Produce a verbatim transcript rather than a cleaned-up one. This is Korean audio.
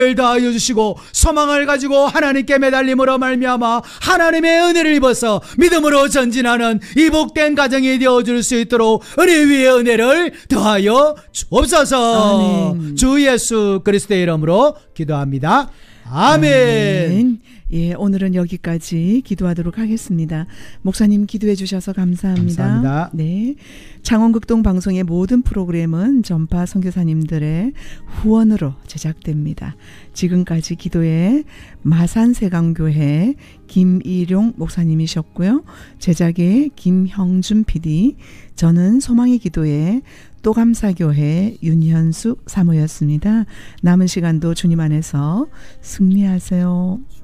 다하여 주시고 소망을 가지고 하나님께 매달림으로 말미암아 하나님의 은혜를 입어서 믿음으로 전진하는 이 복된 가정이 되어줄 수 있도록 은혜 위에 은혜를 더하여 주옵소서. 아멘. 주 예수 그리스도의 이름으로 기도합니다. 아멘. 아멘. 예, 오늘은 여기까지 기도하도록 하겠습니다. 목사님 기도해 주셔서 감사합니다. 감사합니다. 네, 창원극동 방송의 모든 프로그램은 전파 선교사님들의 후원으로 제작됩니다. 지금까지 기도에 마산세강교회 김일용 목사님이셨고요. 제작의 김형준 피디, 저는 소망의 기도에 또감사교회 윤현숙 사모였습니다. 남은 시간도 주님 안에서 승리하세요.